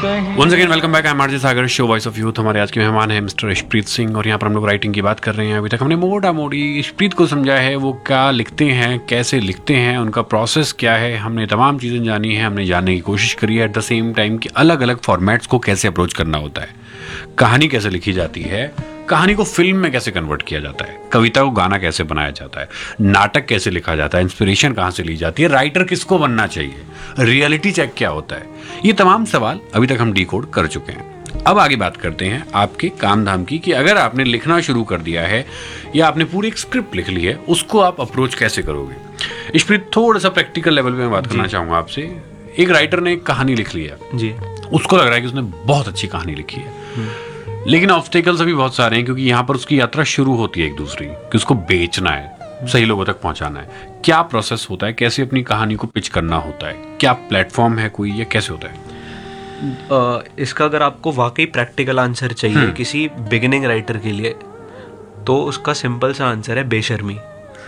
Once again welcome back, I am RJ Sagar, show voice of youth. हमारे आज के मेहमान हैं मिस्टर इशप्रीत सिंह और यहाँ पर हम लोग राइटिंग की बात कर रहे हैं। अभी तक हमने मोटा मोटी इशप्रीत को समझा है, वो क्या लिखते हैं, कैसे लिखते हैं, उनका प्रोसेस क्या है, हमने तमाम चीज़ें जानी है, हमने जानने की कोशिश करी है। एट द सेम टाइम कि अलग अलग फॉर्मेट्स को कैसे अप्रोच करना होता है, कहानी कैसे लिखी जाती है, कहानी को फिल्म में कैसे कन्वर्ट किया जाता है, कविता को गाना कैसे बनाया जाता है, नाटक कैसे लिखा जाता है, इंस्पिरेशन कहाँ से ली जाती है, राइटर किसको बनना चाहिए, रियलिटी चेक क्या होता है, ये तमाम सवाल अभी तक हम डिकोड कर चुके हैं। अब आगे बात करते हैं आपके काम धाम की, कि अगर आपने लिखना शुरू कर दिया है या आपने पूरी एक स्क्रिप्ट लिख ली है, उसको आप अप्रोच कैसे करोगे। इशप्रीत, थोड़ा सा प्रैक्टिकल लेवल पे मैं बात करना चाहूंगा आपसे। एक राइटर ने एक कहानी लिख ली है जी, उसको लग रहा है कि उसने बहुत अच्छी कहानी लिखी है, लेकिन ऑब्स्टेकल्स अभी बहुत सारे हैं, क्योंकि यहाँ पर उसकी यात्रा शुरू होती है एक दूसरी, कि उसको बेचना है, सही लोगों तक पहुंचाना है। क्या प्रोसेस होता है, कैसे अपनी कहानी को पिच करना होता है, क्या प्लेटफॉर्म है कोई, या कैसे होता है? इसका अगर आपको वाकई प्रैक्टिकल आंसर चाहिए किसी बिगिनिंग राइटर के लिए, तो उसका सिंपल सा आंसर है बेशर्मी।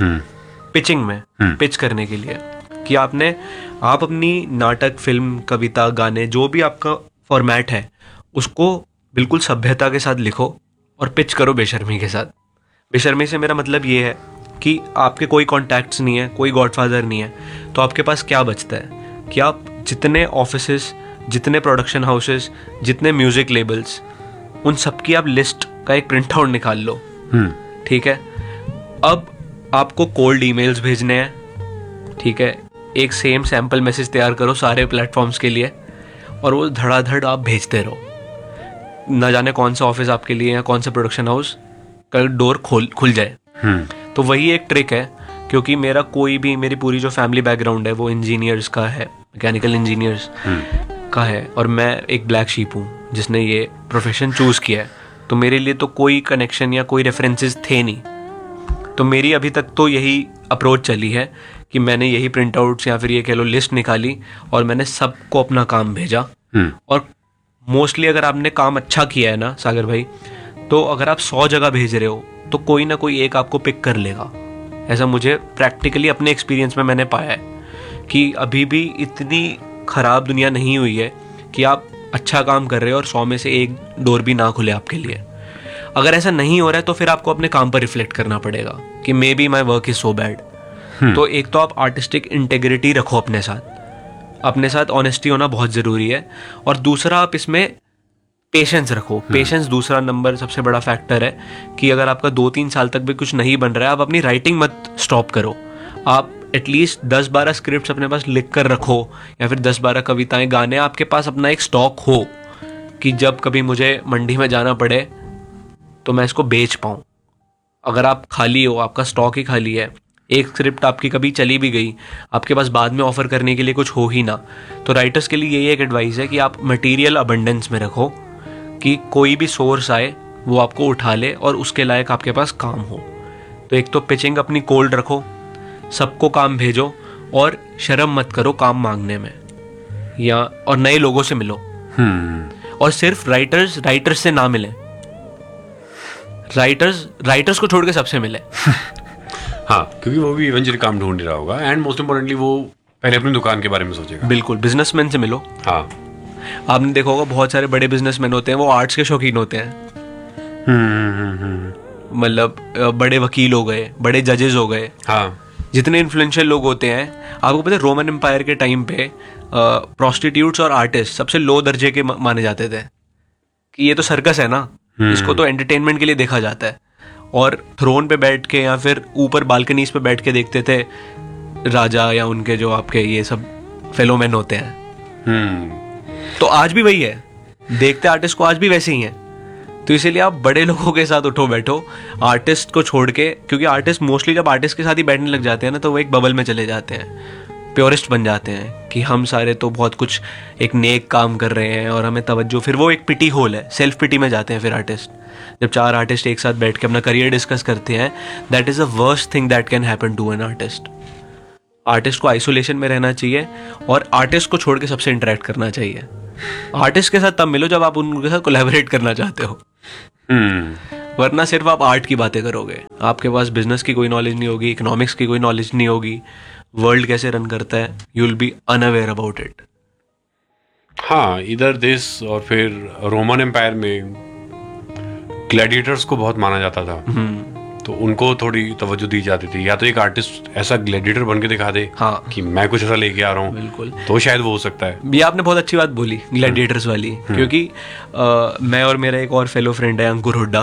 पिचिंग में पिच करने के लिए, कि आप अपनी नाटक, फिल्म, कविता, गाने, जो भी आपका फॉर्मेट है, उसको बिल्कुल सभ्यता के साथ लिखो और पिच करो बेशर्मी के साथ। बेशर्मी से मेरा मतलब ये है कि आपके कोई कॉन्टैक्ट्स नहीं है, कोई गॉडफादर नहीं है, तो आपके पास क्या बचता है कि आप जितने ऑफिसेस, जितने प्रोडक्शन हाउसेस, जितने म्यूजिक लेबल्स, उन सब की आप लिस्ट का एक प्रिंट आउट निकाल लो। ठीक है, अब आपको कोल्ड ईमेल्स भेजने हैं, ठीक है, एक सेम सैम्पल मैसेज तैयार करो सारे प्लेटफॉर्म्स के लिए, और वो धड़ाधड़ आप भेजते रहो। न जाने कौन सा ऑफिस आपके लिए या कौन सा प्रोडक्शन हाउस का डोर खुल जाए। तो वही एक ट्रिक है, क्योंकि मेरी पूरी जो फैमिली बैकग्राउंड है वो इंजीनियर्स का है, मैकेनिकल इंजीनियर्स का है, और मैं एक ब्लैक शीप हूँ जिसने ये प्रोफेशन चूज किया है। तो मेरे लिए तो कोई कनेक्शन या कोई रेफरेंसेस थे नहीं, तो मेरी अभी तक तो यही अप्रोच चली है कि मैंने यही प्रिंट आउट्स या फिर ये कह लो लिस्ट निकाली, और मैंने सबको अपना काम भेजा। और मोस्टली अगर आपने काम अच्छा किया है ना सागर भाई, तो अगर आप 100 जगह भेज रहे हो तो कोई ना कोई एक आपको पिक कर लेगा। ऐसा मुझे प्रैक्टिकली अपने एक्सपीरियंस में मैंने पाया है कि अभी भी इतनी खराब दुनिया नहीं हुई है कि आप अच्छा काम कर रहे हो और 100 में से एक डोर भी ना खुले आपके लिए। अगर ऐसा नहीं हो रहा है तो फिर आपको अपने काम पर रिफ्लेक्ट करना पड़ेगा कि may be my work is so bad. तो एक तो आप आर्टिस्टिक इंटेग्रिटी रखो अपने साथ ऑनेस्टी होना बहुत ज़रूरी है, और दूसरा आप इसमें पेशेंस रखो। पेशेंस दूसरा नंबर सबसे बड़ा फैक्टर है, कि अगर आपका 2-3 साल तक भी कुछ नहीं बन रहा है, आप अपनी राइटिंग मत स्टॉप करो। आप एटलीस्ट 10-12 स्क्रिप्ट्स अपने पास लिख कर रखो, या फिर 10-12 कविताएं, गाने, आपके पास अपना एक स्टॉक हो कि जब कभी मुझे मंडी में जाना पड़े तो मैं इसको बेच पाऊँ। अगर आप खाली हो, आपका स्टॉक ही खाली है, एक स्क्रिप्ट आपकी कभी चली भी गई, आपके पास बाद में ऑफर करने के लिए कुछ हो ही ना, तो राइटर्स के लिए यही एक एडवाइस है कि आप मटेरियल अबंडेंस में रखो, कि कोई भी सोर्स आए वो आपको उठा ले और उसके लायक आपके पास काम हो। तो एक तो पिचिंग अपनी कोल्ड रखो, सबको काम भेजो, और शर्म मत करो काम मांगने में, और नए लोगों से मिलो। और सिर्फ राइटर्स से ना मिले, राइटर्स को छोड़ के सबसे मिले। हाँ, क्योंकि वो भी इवेंचुअली काम ढूंढ रहा होगा, एंड मोस्ट इम्पोर्टेंटली वो पहले अपनी दुकान के बारे में सोचेगा। बिल्कुल, बिजनेसमैन से मिलो। हाँ, आपने देखा होगा बहुत सारे बड़े बिजनेसमैन होते हैं, वो आर्ट्स के शौकीन होते हैं। मतलब बड़े वकील हो गए, बड़े जजेस हो गए। हाँ, जितने इन्फ्लुएंशियल लोग होते हैं, आपको पता है रोमन एम्पायर के टाइम पे प्रोस्टिट्यूट्स और आर्टिस्ट सबसे लो दर्जे के माने जाते थे, कि ये तो सर्कस है ना, इसको तो एंटरटेनमेंट के लिए देखा जाता है। और थ्रोन पे बैठ के या फिर ऊपर बालकनीज पे बैठ के देखते थे राजा, या उनके जो आपके ये सब फेलोमैन होते हैं। तो आज भी वही है, देखते आर्टिस्ट को आज भी वैसे ही है। तो इसीलिए आप बड़े लोगों के साथ उठो बैठो, आर्टिस्ट को छोड़ के, क्योंकि आर्टिस्ट मोस्टली जब आर्टिस्ट के साथ ही बैठने लग जाते हैं ना, तो वो एक बबल में चले जाते हैं, प्योरिस्ट बन जाते हैं कि हम सारे तो बहुत कुछ एक नेक काम कर रहे हैं और हमें तवज्जो, फिर वो एक पिटी होल है, सेल्फ पिटी में जाते हैं। फिर आर्टिस्ट, जब 4 आर्टिस्ट एक साथ बैठ के अपना करियर डिस्कस करते हैं, that is the worst thing that can happen to an artist. Artist को आइसोलेशन में रहना चाहिए, और आर्टिस्ट को छोड़ के सबसे इंटरेक्ट करना चाहिए। आर्टिस्ट के साथ तब मिलो जब आप उनके साथ कोलैबोरेट करना चाहते हो, वरना सिर्फ आप आर्ट की बातें करोगे, आपके पास बिजनेस की कोई नॉलेज नहीं होगी, इकोनॉमिक्स की कोई नॉलेज नहीं होगी, वर्ल्ड कैसे रन करता है, you will be unaware about it. हाँ, इधर दिस और फिर रोमन एम्पायर में ग्लैडिएटर्स को बहुत माना जाता था, तो उनको थोड़ी तवज्जो दी जाती थी। या तो एक आर्टिस्ट ऐसा ग्लैडिएटर बन के दिखा दे हाँ, कि मैं कुछ ऐसा लेके आ रहा हूँ, बिल्कुल, तो शायद वो हो सकता है। ये आपने बहुत अच्छी बात बोली ग्लैडिएटर्स वाली, क्योंकि मैं और मेरा एक और फेलो फ्रेंड है अंकुर हुड्डा,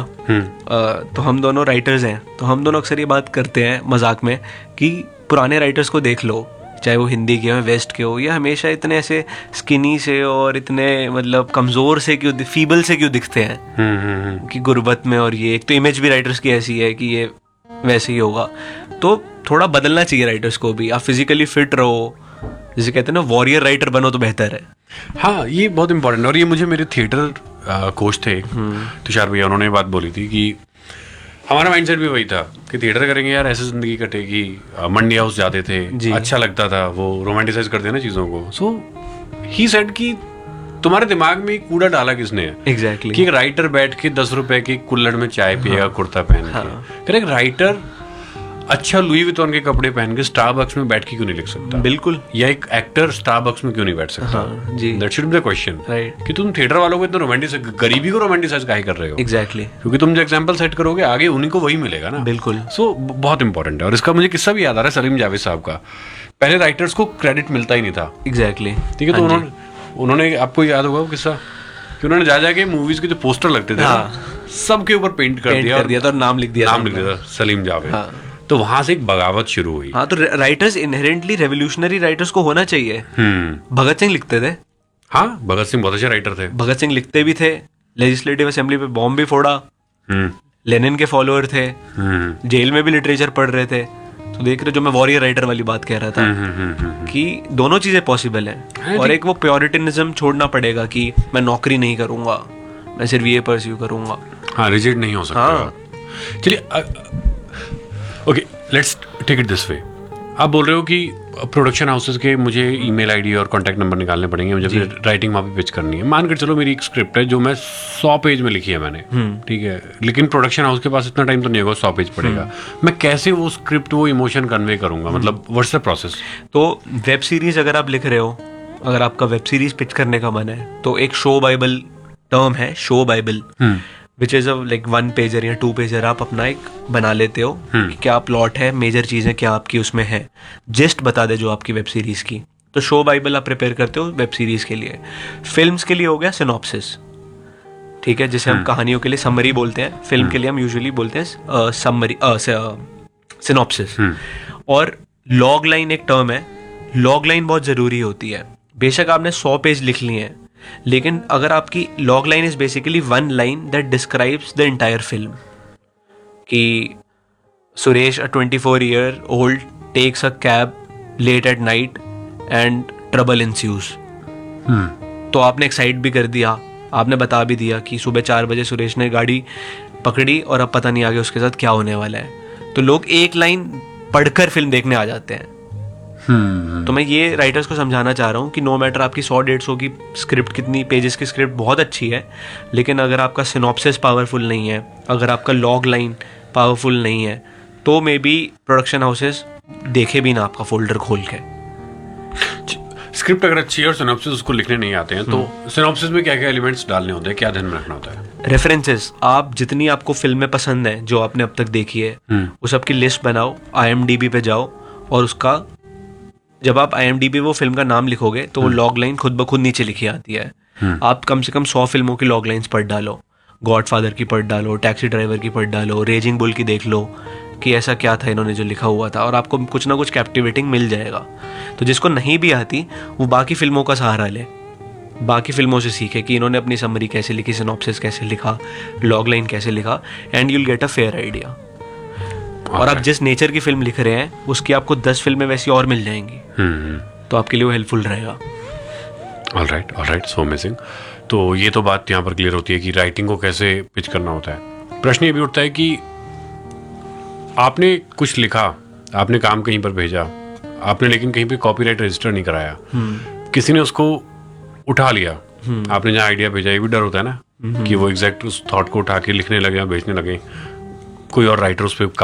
तो हम दोनों राइटर्स हैं, तो हम दोनों अक्सर ये बात करते हैं मजाक में कि पुराने राइटर्स को देख लो, चाहे वो हिंदी के हो वेस्ट के हो, ये हमेशा इतने ऐसे स्किनी से और इतने मतलब कमज़ोर से क्यों, फीबल से क्यों दिखते हैं कि गुर्बत में, और ये एक तो इमेज भी राइटर्स की ऐसी है कि ये वैसे ही होगा। तो थोड़ा बदलना चाहिए राइटर्स को भी, आप फिजिकली फिट रहो, जैसे कहते हैं ना वॉरियर राइटर बनो तो बेहतर है। हाँ, ये बहुत इंपॉर्टेंट। और ये मुझे मेरे थिएटर कोच थे तुषार भैया, उन्होंने बात बोली थी कि हमारा माइंडसेट भी वही था कि थिएटर करेंगे यार, ऐसे जिंदगी कटेगी। मंडी हाउस जाते थे, अच्छा लगता था, वो रोमांटिसाइज करते हैं ना चीजों को। सो ही सेड कि तुम्हारे दिमाग में एक कूड़ा डाला किसने है? एग्जैक्टली कि एक राइटर बैठ के 10 रुपए की कुल्हड़ में चाय पिएगा, कुर्ता पहन के। एक राइटर अच्छा लुई विटॉन के कपड़े पहन के स्टारबक्स में बैठ के क्यों नहीं लिख सकता? बिल्कुल। या एक एक्टर स्टारबक्स में क्यों नहीं बैठ सकता? जी, that should be the question, right. कि तुम थिएटर वालों को इतना रोमांटिसाइज, गरीबी को रोमांटिसाइज काहे कर रहे हो? एग्जैक्टली, क्योंकि तुम जो एग्जांपल सेट करोगे आगे उन्हीं को वही मिलेगा ना। बिल्कुल। सो बहुत इंपॉर्टेंट है। और इसका मुझे किस्सा भी याद आ रहा है सलीम जावेद साहब का। पहले राइटर्स को क्रेडिट मिलता ही नहीं था। एग्जैक्टली, ठीक है, तो उन्होंने आपको याद होगा वो किस्सा कि उन्होंने जा जाके मूवीज के जो पोस्टर लगते थे सबके ऊपर पेंट कर दिया था और नाम लिख दिया था सलीम जावेद। तो वहां से एक बगावत शुरू हुई। हाँ, तो राइटर्स इनहेरेंटली रेवोल्यूशनरी राइटर्स को होना चाहिए। भगत सिंह लिखते थे। हाँ, भगत सिंह बहुत अच्छे राइटर थे। भगत सिंह लिखते भी थे, लेजिस्लेटिव असेंबली पे बॉम्ब भी फोड़ा, लेनिन के फॉलोअर थे, जेल में भी लिटरेचर पढ़ रहे थे। तो देख रहे, जो मैं वॉरियर राइटर वाली बात कह रहा था कि दोनों चीजें पॉसिबल हैं। और एक वो प्योरिटिनिज्म छोड़ना पड़ेगा कि मैं नौकरी नहीं करूंगा, मैं सिर्फ ये परस्यू करूंगा। हाँ, रिजिड नहीं हो सकता। हाँ, चलिए, okay, let's take it this way. आप बोल रहे हो कि प्रोडक्शन हाउसेस के मुझे ईमेल आईडी और कांटेक्ट नंबर निकालने पड़ेंगे, मुझे फिर राइटिंग वहाँ पे पिच करनी है। मान कर चलो मेरी एक स्क्रिप्ट है जो मैं 100 पेज में लिखी है मैंने, ठीक है, लेकिन प्रोडक्शन हाउस के पास इतना टाइम तो नहीं होगा, 100 पेज पड़ेगा। मैं कैसे वो स्क्रिप्ट, वो इमोशन कन्वे करूंगा? मतलब व्हाट्स द प्रोसेस? तो वेब सीरीज अगर आप लिख रहे हो, अगर आपका वेब सीरीज पिच करने का मन है, तो एक शो बाइबल टर्म है, show Bible, which is like 1 pager या 2 पेजर आप अपना एक बना लेते हो कि क्या प्लॉट है, मेजर चीजें क्या आपकी उसमें है, जस्ट बता दे जो आपकी वेब सीरीज की। तो शो बाइबल आप प्रिपेयर करते हो वेब सीरीज के लिए। फिल्म्स के लिए हो गया सिनॉप्सिस, ठीक है, जिसे हम कहानियों के लिए समरी बोलते हैं, फिल्म के लिए हम यूजुअली बोलते हैं समरी, सिनॉप्सिस। और लॉग लाइन एक टर्म है, लॉग लाइन बहुत जरूरी होती है। बेशक आपने 100 पेज लिख लिए हैं, लेकिन अगर आपकी log line is basically 1 line that describes the entire film, कि Suresh, a 24-year-old, takes a cab late at night and trouble ensues. तो आपने एक साइड भी कर दिया, आपने बता भी दिया कि सुबह 4 बजे सुरेश ने गाड़ी पकड़ी और अब पता नहीं आगे उसके साथ क्या होने वाला है। तो लोग एक लाइन पढ़कर फिल्म देखने आ जाते हैं। तो मैं ये राइटर्स को समझाना चाह रहा हूँ कि नो मैटर आपकी 100-150 की स्क्रिप्ट, कितनी पेजेस की स्क्रिप्ट बहुत अच्छी है, लेकिन अगर आपका सिनॉप्सिस पावरफुल नहीं है, अगर आपका लॉग लाइन पावरफुल नहीं है, तो मे बी प्रोडक्शन हाउसेस देखे भी ना आपका फोल्डर खोल के। स्क्रिप्ट अगर अच्छी है और सिनॉप्सिस उसको लिखने नहीं आते हैं, तो सिनॉप्सिस में क्या क्या एलिमेंट्स डालने होते हैं, क्या ध्यान में रखना होता है? रेफरेंसेस, आप जितनी आपको फिल्में पसंद है जो आपने अब तक देखी है, उस सबकी लिस्ट बनाओ, IMDb पे जाओ, और उसका जब आप IMDb वो फिल्म का नाम लिखोगे तो वो लॉग लाइन खुद ब खुद नीचे लिखी आती है। आप कम से कम 100 फिल्मों की लॉग लाइन्स पढ़ डालो, गॉडफादर की पढ़ डालो, टैक्सी ड्राइवर की पढ़ डालो, रेजिंग बुल की देख लो कि ऐसा क्या था इन्होंने जो लिखा हुआ था, और आपको कुछ ना कुछ कैप्टिवेटिंग मिल जाएगा। तो जिसको नहीं भी आती वो बाकी फिल्मों का सहारा ले, बाकी फिल्मों से सीखे कि इन्होंने अपनी समरी कैसे लिखी, सिनॉप्सिस कैसे लिखा, लॉग लाइन कैसे लिखा, and you'll get a fair idea. और आप जिस नेचर की फिल्म लिख रहे हैं उसकी आपको 10 फिल्में वैसी और मिल जाएंगी, तो आपके लिए वो हेल्पफुल रहेगा। Alright, so amazing. तो ये तो बात यहाँ पर क्लियर होती है कि राइटिंग को कैसे पिच करना होता है। प्रश्न ये भी उठता है कि आपने कुछ लिखा, आपने काम कहीं पर भेजा, आपने लेकिन कहीं पे कॉपीराइट रजिस्टर नहीं कराया, किसी ने उसको उठा लिया, आपने जहाँ आइडिया भेजा, ये भी डर होता है ना कि वो एग्जैक्ट उस थॉट को उठा के लिखने लगे या बेचने लगे, कोई और राइटर उस पर